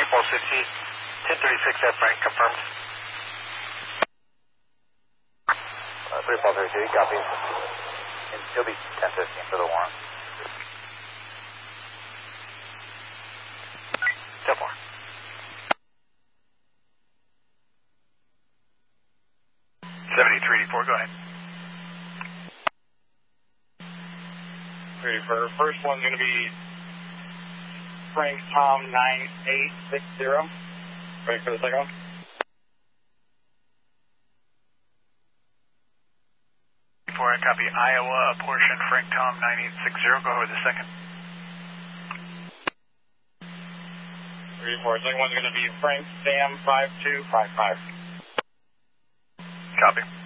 3060, 1036 F Frank, confirmed. 3032, copy. And it'll be 1015 for the warrant. 10-4. 7384, go ahead. 34. First one's going to be Frank Tom 9860. Ready for the second one? Before I copy Iowa, portion Frank Tom 9860, go ahead with the second. 34. Second one's going to be Frank Sam 5255. Copy.